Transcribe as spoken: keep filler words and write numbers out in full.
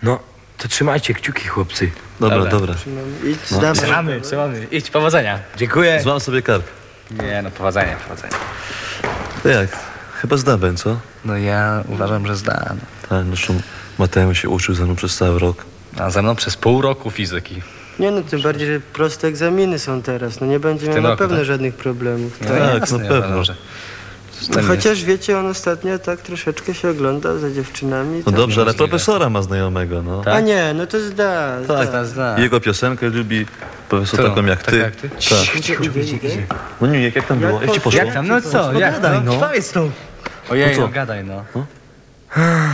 No, to trzymajcie kciuki, chłopcy. Dobra, Dobra. dobra. Idź, No. zdawaj. Trzymamy, trzymamy. Idź, powodzenia. Dziękuję. Złam sobie kark. Nie, no powodzenia, powodzenia. To jak? Chyba zda Ben, co? No ja uważam, że zda. Tak, zresztą Mateusz się uczył ze mną przez cały rok. A ze mną przez pół roku fizyki. Nie no, tym bardziej, że proste egzaminy są teraz. No nie będzie miał tym na roku, pewno tak? żadnych problemów. No Tak. Tak, jasne, na ja pewno. uważam, że z No, tym chociaż wiecie, on ostatnio tak troszeczkę się ogląda za dziewczynami. No tak. dobrze, ale możliwe. profesora ma znajomego, no. Tak? A nie, no to zda. Tak, zda. zda. Jego piosenkę lubi profesor Kto? taką jak Taka ty. jak ty? Tak. Idzie, idzie, idzie. No nie, jak tam było? Jak ci poszło? Jak tam, no co, jak tam? Powiedz to. Ojej, No co? no gadaj, no.